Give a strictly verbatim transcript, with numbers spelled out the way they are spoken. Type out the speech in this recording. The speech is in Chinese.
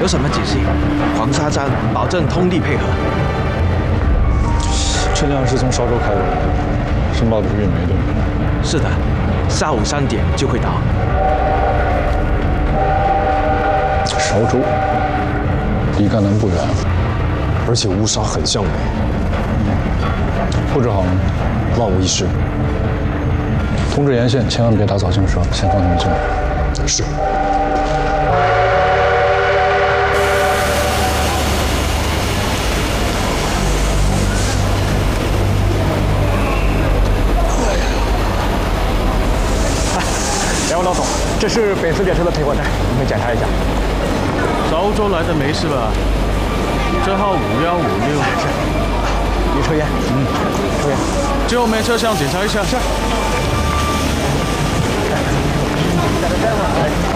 什么指示？黄沙站保证通力配合。 这辆是从韶州开过来的，申报的是运煤对吗？ 是的，下午三点就会到。 韶州离赣南不远， 而且乌沙很像煤。 布置好了吗？ 万无一失。 通知沿线千万别打扫净蛇，先放他们进来。 是。 两位老总，这是本次列车的配货单，你们检查一下。 韶州来的没事吧？这号五幺五六。 你抽烟？嗯，抽烟。 最后面车厢检查一下。是。 在这待会儿。